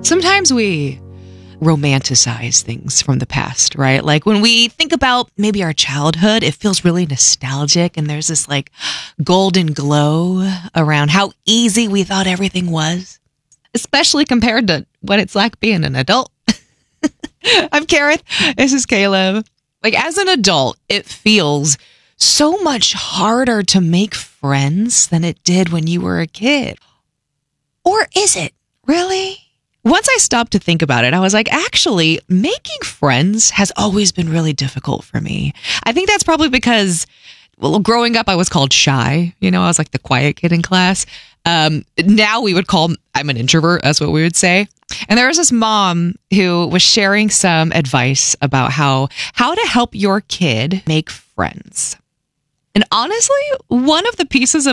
Sometimes we romanticize things from the past, right? Like when we think about maybe our childhood, it feels really nostalgic and there's this like golden glow around how easy we thought everything was, especially compared to what it's like being an adult. I'm Kareth. This is Caleb. Like as an adult, it feels so much harder to make friends than it did when you were a kid. Or is it really? Once I stopped to think about it, I was like, actually, making friends has always been really difficult for me. I think that's probably because, well, growing up, I was called shy. You know, I was like the quiet kid in class. Now we would call, I'm an introvert. That's what we would say. And there was this mom who was sharing some advice about how to help your kid make friends. And honestly, one of the pieces of